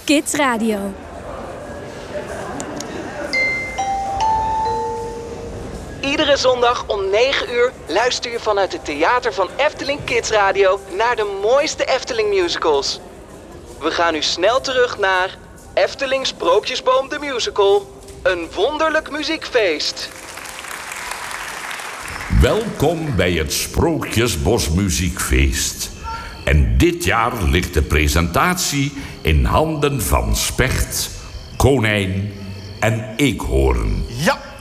Kids Radio. Iedere zondag om 9 uur luister je vanuit het theater van Efteling Kids Radio naar de mooiste Efteling musicals. We gaan nu snel terug naar Efteling Sprookjesboom de Musical. Een wonderlijk muziekfeest. Welkom bij het Sprookjesbos Muziekfeest. En dit jaar ligt de presentatie in handen van Specht, Konijn en Eekhoorn. Ja,